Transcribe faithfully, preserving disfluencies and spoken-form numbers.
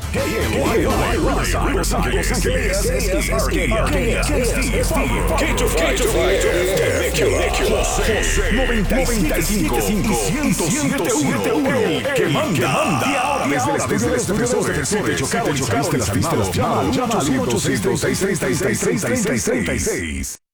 K L Y Riverside, Los Ángeles, Arcadia, K to Fight, José, noventa y cinco y ciento siete uno, el que manda. Y ahora, desde el estudio de Tercero, chocaron, chocaron, las pistas, llama al ocho seis tres seis tres seis tres seis.